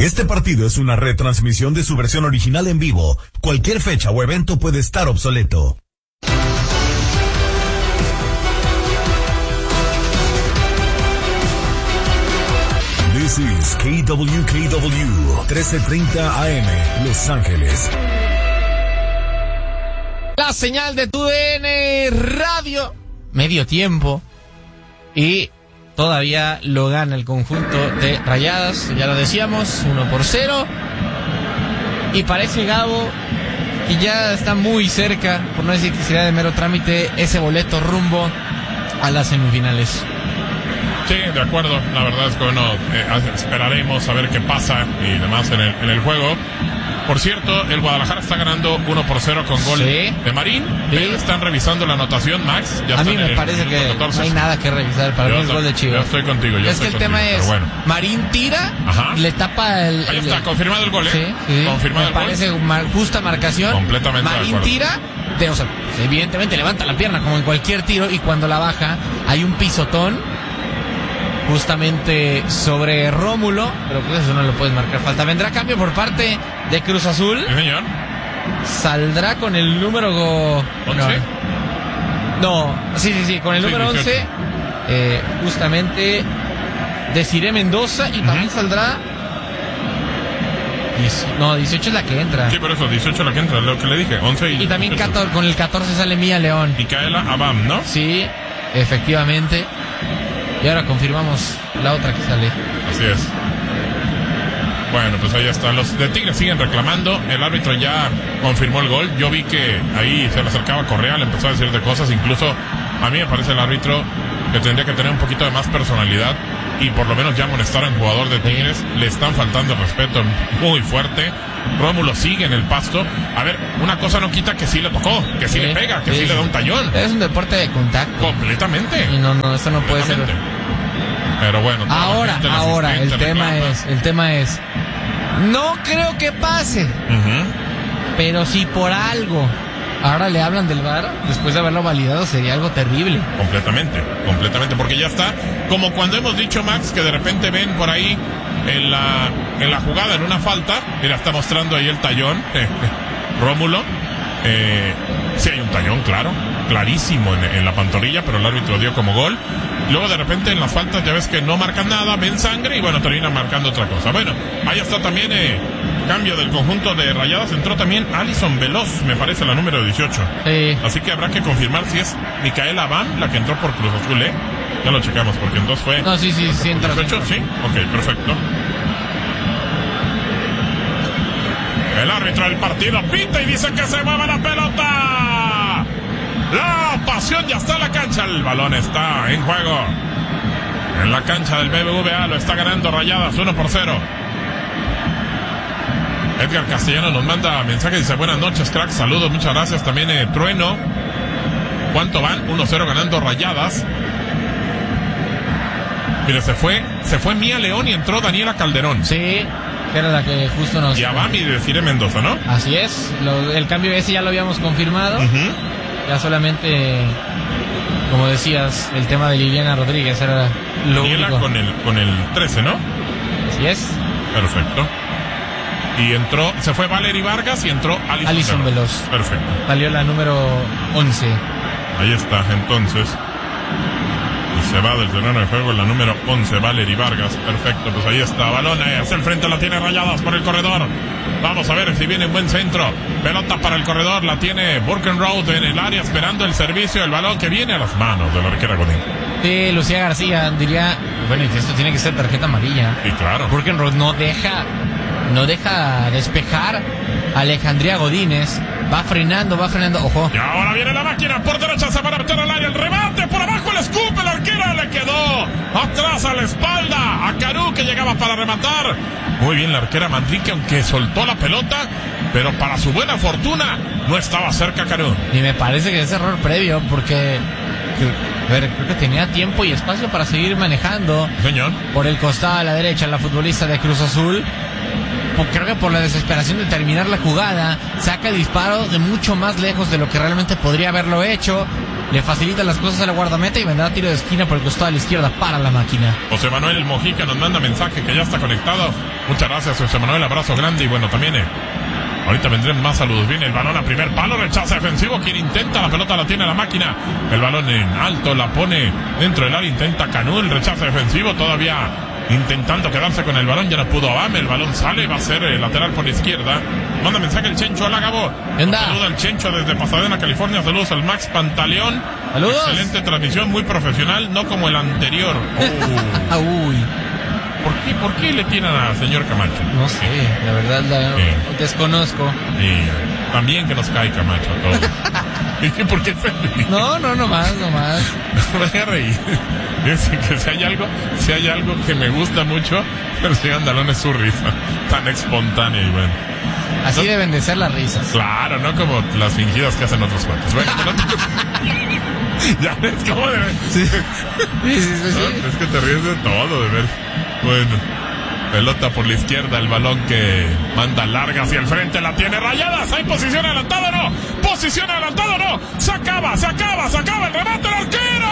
Este partido es una retransmisión de su versión original en vivo. Cualquier fecha o evento puede estar obsoleto. This is KWKW 1330 AM, Los Ángeles. La señal de TUDN Radio. Medio tiempo. Y todavía lo gana el conjunto de Rayadas. Ya lo decíamos, 1-0. Y parece, Gabo, que ya está muy cerca, por no decir que sería de mero trámite, ese boleto rumbo a las semifinales. Sí, de acuerdo. La verdad es que bueno, esperaremos a ver qué pasa y demás en el juego. Por cierto, el Guadalajara está ganando 1-0 con gol de Marín. Sí. Están revisando la anotación, Max. Ya a mí me parece que 14. No hay nada que revisar. Para mí es gol de Chivas. Yo estoy contigo. Es que el tema es, bueno, Marín tira, le tapa el... Ahí está, confirmado el gol, ¿eh? Sí. Confirmado me parece justa marcación. Completamente. Marín tira, o sea, evidentemente levanta la pierna como en cualquier tiro, y cuando la baja hay un pisotón justamente sobre Rómulo, pero pues eso no lo puedes marcar falta. Vendrá cambio por parte de Cruz Azul. Sí, señor. Saldrá con el número 11. No, sí, con el número 11 justamente Desiré Mendoza, y también saldrá 18 es la que entra. Sí, por eso 18 es la que entra, lo que le dije, 11 y también 14, con el 14 sale Mía León. Micaela Abam, ¿no? Sí, efectivamente. Y ahora confirmamos la otra que sale. Así es. Bueno, pues ahí está. Los de Tigres siguen reclamando. El árbitro ya confirmó el gol. Yo vi que ahí se le acercaba Correa, le empezó a decir de cosas. Incluso a mí me parece el árbitro que tendría que tener un poquito de más personalidad y por lo menos ya amonestar a un jugador de Tigres. Le están faltando respeto muy fuerte. Rómulo sigue en el pasto. A ver, una cosa no quita que sí le tocó, que sí le pega, que sí le da un tallón. Es un deporte de contacto. Completamente. Y no, eso no puede ser. Pero bueno. Ahora, el tema es, no creo que pase. Pero si por algo ahora le hablan del VAR, después de haberlo validado, sería algo terrible. Completamente, porque ya está. Como cuando hemos dicho, Max, que de repente ven por ahí en la jugada, en una falta, mira, está mostrando ahí el tallón, Rómulo. Sí hay un tallón, clarísimo en la pantorrilla, pero el árbitro dio como gol. Luego de repente en las faltas ya ves que no marcan nada, ven sangre y bueno, terminan marcando otra cosa. Bueno, ahí está también cambio del conjunto de Rayadas. Entró también Alison Veloz, me parece la número 18. Sí. Así que habrá que confirmar si es Micaela Abam la que entró por Cruz Azul, ¿eh? Ya lo checamos porque en 2 fue... No, sí, entra. 18, sí, ok, perfecto. El árbitro del partido pita y dice que se mueva la pelota. La pasión ya está en la cancha. El balón está en juego en la cancha del BBVA. Lo está ganando Rayadas 1-0. Edgar Castellano nos manda mensaje, dice: buenas noches, crack, saludos, muchas gracias. También Trueno. ¿Cuánto van? 1-0 ganando Rayadas. Mire, se fue Mía León y entró Daniela Calderón. Sí, que era la que justo nos... Y Abam y Desiree Mendoza, ¿no? Así es, el cambio ese ya lo habíamos confirmado. Ya solamente, como decías, el tema de Liliana Rodríguez era lo Daniela único. con el 13, ¿no? Así es. Perfecto. Y entró, se fue Valery Vargas y entró Alison Veloz. Perfecto. Salió la número 11. Ahí está, entonces. Y se va del terreno de juego la número 11, Valery Vargas. Perfecto, pues ahí está. Balón hacia el frente, la tiene Rayadas por el corredor. Vamos a ver si viene un buen centro. Pelota para el corredor, la tiene Burkenroth en el área esperando el servicio. El balón que viene a las manos de la arquera Godín. Sí, Lucía García diría, bueno, esto tiene que ser tarjeta amarilla. Sí, claro. Burkenroth no deja despejar a Alejandría Godínez. Va frenando, ojo. Y ahora viene la máquina, por derecha se van a meter al área, el remate, por abajo el escupe, la arquera le quedó atrás a la espalda a Caru, que llegaba para rematar. Muy bien la arquera Manrique, aunque soltó la pelota, pero para su buena fortuna no estaba cerca Caru. Y me parece que es error previo, porque creo que tenía tiempo y espacio para seguir manejando. Señor. Por el costado a la derecha, la futbolista de Cruz Azul. Creo que por la desesperación de terminar la jugada, saca el disparo de mucho más lejos de lo que realmente podría haberlo hecho. le facilita las cosas a la guardameta y vendrá tiro de esquina por el costado de la izquierda para la máquina. José Manuel Mojica nos manda mensaje que ya está conectado. Muchas gracias, José Manuel, abrazo grande. Y bueno, también ahorita vendrán más saludos. Viene el balón a primer palo, rechaza defensivo. Quien intenta, la pelota la tiene la máquina. El balón en alto, la pone dentro del área, intenta Canú, el rechazo defensivo. Todavía intentando quedarse con el balón, ya no pudo Abame. El balón sale, va a ser lateral por la izquierda. Manda mensaje el Chencho Alágabo. Saluda al Chencho desde Pasadena, California. Saludos al Max Pantaleón. Saludos. Excelente transmisión, muy profesional, no como el anterior. Uy. ¿Por qué le tiran al señor Camacho? No sé, la verdad desconozco. Y también que nos cae Camacho a todos. ¿Y por qué se ríe? No más. No me voy a reír. Es que si hay algo que me gusta mucho, el señor Andalón es su risa, tan espontánea y bueno. Así no, deben de ser las risas. Claro, no como las fingidas que hacen otros cuantos. Bueno, ya ves cómo debe. Sí. Sí. No, es que te ríes de todo, de ver. Bueno, pelota por la izquierda, el balón que manda larga hacia el frente, la tiene Rayadas. ¿Hay posición adelantada o no? Posición adelantada o no. Se acaba el remate del arquero.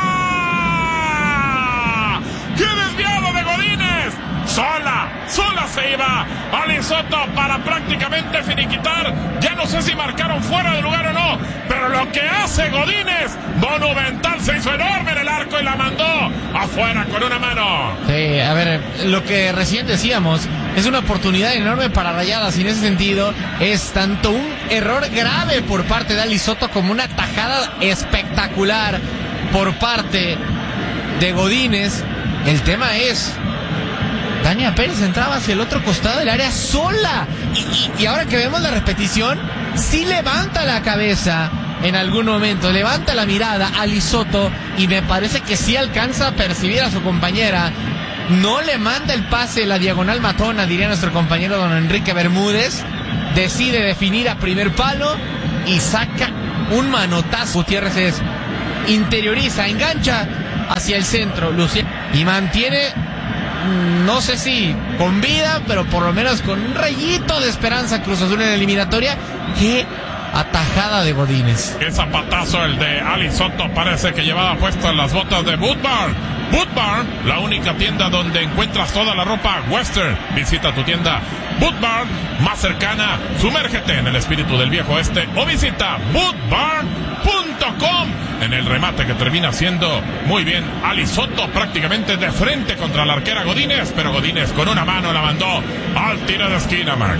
¡Qué desviado de Godínez! Sola se iba Ali Soto para prácticamente finiquitar. Ya no sé si marcaron fuera de lugar o no, pero lo que hace Godínez, monumental, se hizo enorme en el arco y la mandó afuera con una mano. Sí, a ver, lo que recién decíamos, es una oportunidad enorme para Rayadas y en ese sentido es tanto un error grave por parte de Ali Soto como una tajada espectacular por parte de Godínez. El tema es, Tania Pérez entraba hacia el otro costado del área sola. Y ahora que vemos la repetición, sí levanta la cabeza en algún momento, levanta la mirada a Ali Soto y me parece que sí alcanza a percibir a su compañera. No le manda el pase, la diagonal matona, diría nuestro compañero don Enrique Bermúdez. Decide definir a primer palo y saca un manotazo. Gutiérrez interioriza, engancha hacia el centro, Luciano, y mantiene, no sé si con vida, pero por lo menos con un rayito de esperanza Cruz Azul en la eliminatoria. ¡Qué atajada de Godínez! ¡Qué zapatazo el de Ali Soto! Parece que llevaba puestas las botas de Boot Barn. Boot Barn, la única tienda donde encuentras toda la ropa western. Visita tu tienda Boot Barn más cercana, sumérgete en el espíritu del viejo oeste o visita bootbarn.com. En el remate que termina siendo muy bien Ali Soto, prácticamente de frente contra la arquera Godínez, pero Godínez con una mano la mandó al tiro de esquina, Max.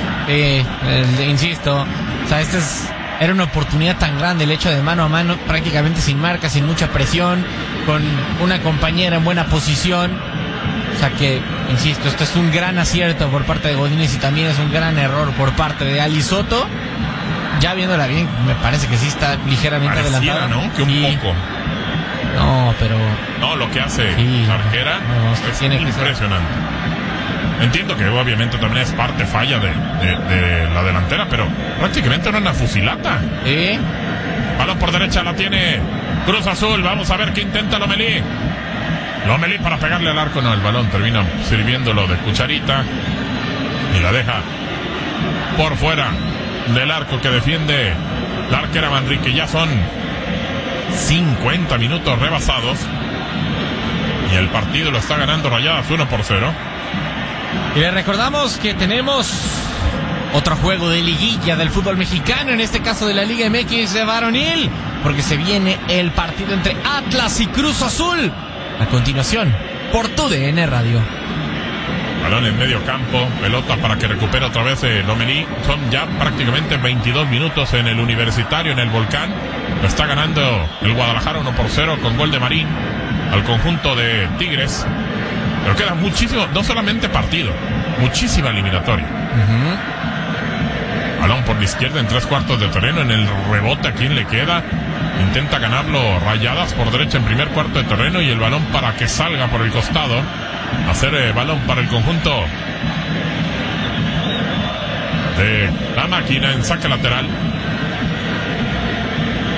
Insisto, o sea, era una oportunidad tan grande, el hecho de mano a mano, prácticamente sin marca, sin mucha presión, con una compañera en buena posición. O sea que, insisto, esto es un gran acierto por parte de Godínez y también es un gran error por parte de Ali Soto. Ya viéndola bien, me parece que sí está ligeramente adelantada, ¿no? Que un poco. No, pero... No, lo que hace la arquera es impresionante. Entiendo que obviamente también es parte falla de la delantera, pero prácticamente era una fusilata. ¿Sí? Balón por derecha la tiene Cruz Azul. Vamos a ver qué intenta Lomelí. Lomelí para pegarle al arco. No, el balón termina sirviéndolo de cucharita y la deja por fuera del arco que defiende la arquera Manrique. Ya son 50 minutos rebasados y el partido lo está ganando Rayadas 1-0. Y le recordamos que tenemos otro juego de liguilla del fútbol mexicano, en este caso de la Liga MX de varonil, porque se viene el partido entre Atlas y Cruz Azul. A continuación, por TUDN Radio. Balón en medio campo, pelota para que recupere otra vez Lomelí. Son ya prácticamente 22 minutos en el Universitario, en el Volcán. Lo está ganando el Guadalajara 1-0 con gol de Marín al conjunto de Tigres. Pero queda muchísimo, no solamente partido, muchísima eliminatoria. Balón por la izquierda en 3/4 de terreno, en el rebote a quien le queda. Intenta ganarlo Rayadas por derecha en primer cuarto de terreno y el balón para que salga por el costado. Hacer balón para el conjunto de la máquina en saque lateral.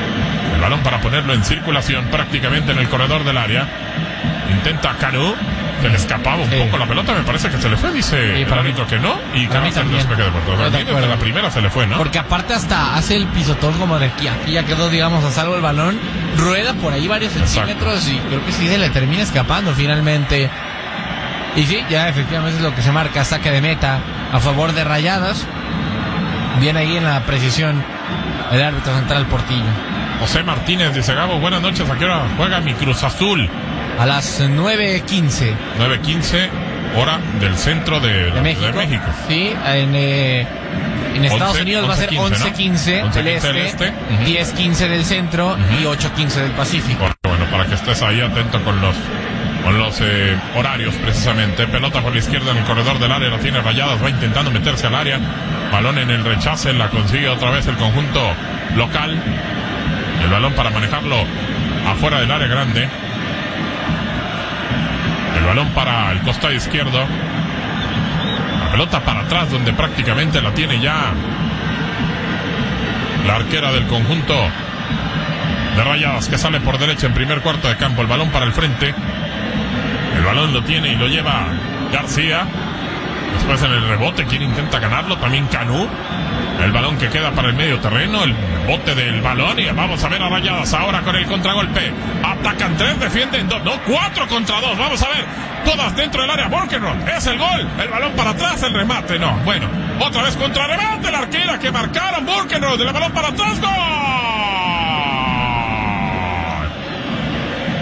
El balón para ponerlo en circulación prácticamente en el corredor del área. Intenta Canú. Se le escapaba un poco la pelota, me parece que se le fue, dice el árbitro que no, y para mí también. Desde la primera se le fue, ¿no? Porque aparte hasta hace el pisotón como de aquí ya quedó, digamos, a salvo el balón, rueda por ahí varios centímetros y creo que sí se le termina escapando finalmente. Y sí, ya efectivamente es lo que se marca, saque de meta a favor de Rayadas. Viene ahí en la precisión el árbitro central Portillo. José Martínez dice: Gabo, buenas noches, ¿a qué hora juega mi Cruz Azul? A las 9:15. 9:15, hora del centro de México. Sí, en Estados Unidos va a ser 11:15 del este, 10:15 del centro y 8:15 del Pacífico. Bueno, para que estés ahí atento con los horarios precisamente. Pelota por la izquierda en el corredor del área, la tiene Rayadas, va intentando meterse al área. Balón en el rechace, la consigue otra vez el conjunto local. El balón para manejarlo afuera del área grande. El balón para el costado izquierdo. La pelota para atrás, donde prácticamente la tiene ya la arquera del conjunto de Rayadas, que sale por derecha en primer cuarto de campo. El balón para el frente. El balón lo tiene y lo lleva García. Después en el rebote, quien intenta ganarlo, también Canú. El balón que queda para el medio terreno, el bote del balón, y vamos a ver a Rayadas ahora con el contragolpe. Atacan 3, defienden 2, no, 4 contra 2, vamos a ver, todas dentro del área. Borkenroth, es el gol, el balón para atrás, el remate, no, bueno, otra vez contra remate, la arquera que marcaron, Borkenroth, el balón para atrás, ¡gol!